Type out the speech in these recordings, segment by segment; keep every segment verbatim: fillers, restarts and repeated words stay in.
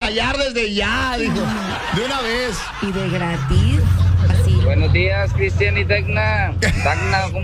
fallar desde ya, dijo. De una vez. Y de gratis. Así. Buenos días, Cristian y Tecna. Tacna, ¿cómo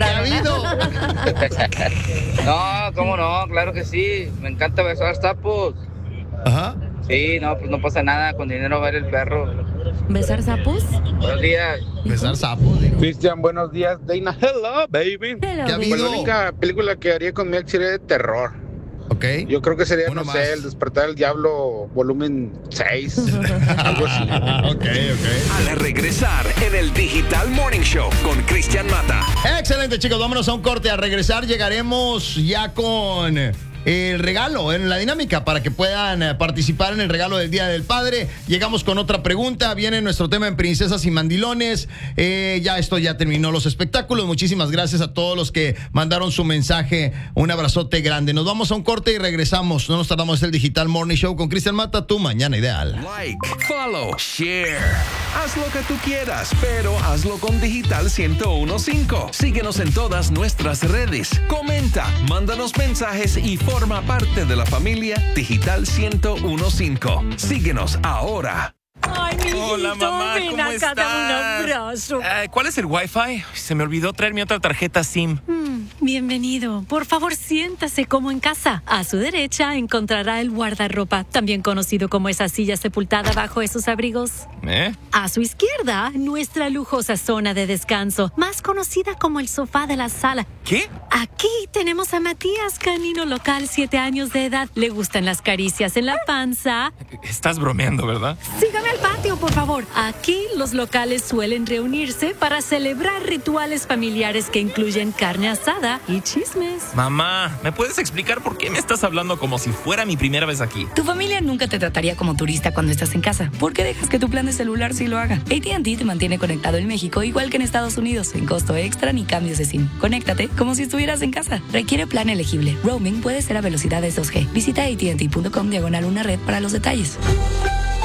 No, cómo no, claro que sí. Me encanta besar sapos. Ajá. Sí, no, pues no pasa nada. Con dinero va a ir el perro. ¿Besar sapos? Buenos días. Besar sapos, dijo. Cristian, buenos días. Dana, hello, baby. Hello, ¿Qué ha baby. Pues la habido? única película que haría con mi ex sería de terror. Ok. Yo creo que sería, Uno no más. sé, El despertar del diablo, volumen seis. Algo así. Ok, ok. Al regresar en el Digital Morning Show con Cristian Mata. Excelente, chicos. Vámonos a un corte. Al regresar llegaremos ya con el regalo en la dinámica para que puedan eh, participar en el regalo del Día del Padre. Llegamos con otra pregunta. Viene nuestro tema en Princesas y Mandilones. Eh, ya esto ya terminó los espectáculos. Muchísimas gracias a todos los que mandaron su mensaje. Un abrazote grande. Nos vamos a un corte y regresamos. No nos tardamos. Es el Digital Morning Show con Cristian Mata. Tu mañana ideal. Like, follow, share. Haz lo que tú quieras, pero hazlo con Digital ciento uno punto cinco. Síguenos en todas nuestras redes. Comenta, mándanos mensajes y forma parte de la familia Digital ciento uno punto cinco. Síguenos ahora. Ay, mi Hola, hijito, mamá, ven ¿cómo acá, estás? dame un abrazo. Eh, ¿Cuál es el Wi-Fi? Se me olvidó traer mi otra tarjeta SIM. Mm, bienvenido. Por favor, siéntase como en casa. A su derecha encontrará el guardarropa, también conocido como esa silla sepultada bajo esos abrigos. ¿Eh? A su izquierda, nuestra lujosa zona de descanso, más conocida como el sofá de la sala. ¿Qué? Aquí tenemos a Matías, canino local, siete años de edad. Le gustan las caricias en la panza. Estás bromeando, ¿verdad? Sígame al patio, por favor. Aquí los locales suelen reunirse para celebrar rituales familiares que incluyen carne asada y chismes. Mamá, ¿me puedes explicar por qué me estás hablando como si fuera mi primera vez aquí? Tu familia nunca te trataría como turista cuando estás en casa. ¿Por qué dejas que tu plan de celular sí lo haga? A T and T te mantiene conectado en México igual que en Estados Unidos, sin costo extra ni cambios de SIM. Conéctate como si estuvieras en casa. Requiere plan elegible. Roaming puede ser a velocidades dos G. Visita A T and T punto com diagonal una red para los detalles.